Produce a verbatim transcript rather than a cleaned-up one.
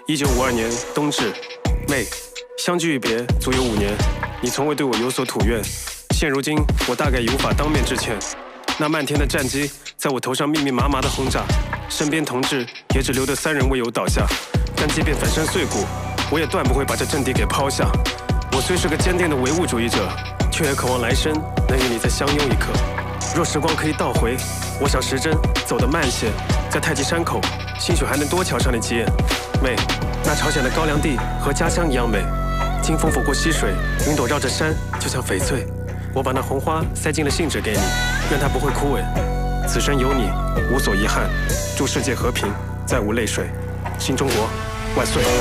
一九五二年冬至，妹，相距一别足有五年，你从未对我有所吐怨。现如今，我大概已无法当面致歉。那漫天的战机在我头上密密麻麻的轰炸，身边同志也只留得三人未有倒下。但即便粉身碎骨，我也断不会把这阵地给抛下。我虽是个坚定的唯物主义者，却也渴望来生能与你再相拥一刻。若时光可以倒回，我想时针走得慢些，在太极山口，兴许还能多瞧上你几眼。妹，那朝鲜的高粱地和家乡一样美，清风拂过溪水，云朵绕着山，就像翡翠。我把那红花塞进了信纸给你，愿它不会枯萎。此生有你，无所遗憾。祝世界和平，再无泪水。新中国万岁！